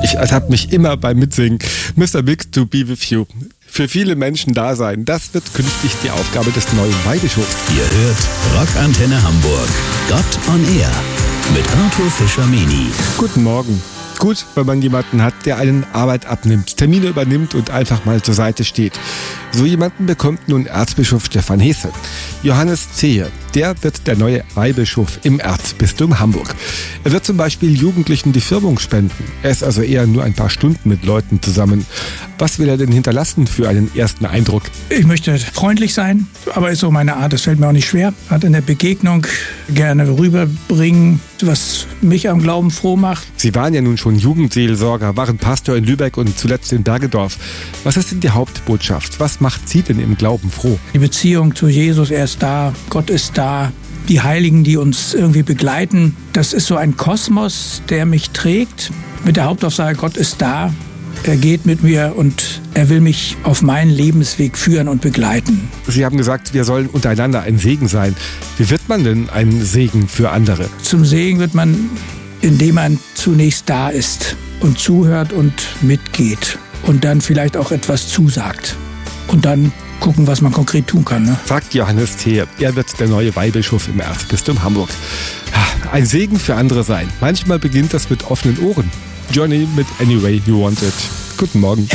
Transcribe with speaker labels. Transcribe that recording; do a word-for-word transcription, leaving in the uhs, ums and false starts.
Speaker 1: Ich ertappe mich immer beim Mitsingen. Mister Big to be with you. Für viele Menschen da sein, das wird künftig die Aufgabe des neuen Weihbischofs.
Speaker 2: Ihr hört Rockantenne Hamburg. Gott on Air mit Arthur Fischer-Meni.
Speaker 1: Guten Morgen. Gut, wenn man jemanden hat, der einen Arbeit abnimmt, Termine übernimmt und einfach mal zur Seite steht. So jemanden bekommt nun Erzbischof Stefan Hesse. Johannes Zehe, der wird der neue Weihbischof im Erzbistum Hamburg. Er wird zum Beispiel Jugendlichen die Firmung spenden. Er ist also eher nur ein paar Stunden mit Leuten zusammen. Was will er denn hinterlassen für einen ersten Eindruck?
Speaker 3: Ich möchte freundlich sein, aber ist so meine Art, das fällt mir auch nicht schwer. Hat in der Begegnung gerne rüberbringen, was mich am Glauben froh macht.
Speaker 1: Sie waren ja nun schon Jugendseelsorger, waren Pastor in Lübeck und zuletzt in Bergedorf. Was ist denn die Hauptbotschaft? Was macht Sie denn im Glauben froh?
Speaker 3: Die Beziehung zu Jesus, er ist da, Gott ist da. Die Heiligen, die uns irgendwie begleiten, das ist so ein Kosmos, der mich trägt. Mit der Hauptaussage, Gott ist da, er geht mit mir und er will mich auf meinen Lebensweg führen und begleiten.
Speaker 1: Sie haben gesagt, wir sollen untereinander ein Segen sein. Wie wird man denn ein Segen für andere?
Speaker 3: Zum Segen wird man, indem man zunächst da ist und zuhört und mitgeht und dann vielleicht auch etwas zusagt. Und dann gucken, was man konkret tun kann. Ne?
Speaker 1: Sagt Johannes Zehe. Er wird der neue Weihbischof im Erzbistum Hamburg. Ein Segen für andere sein. Manchmal beginnt das mit offenen Ohren. Johnny mit Anyway You Want It. Guten Morgen.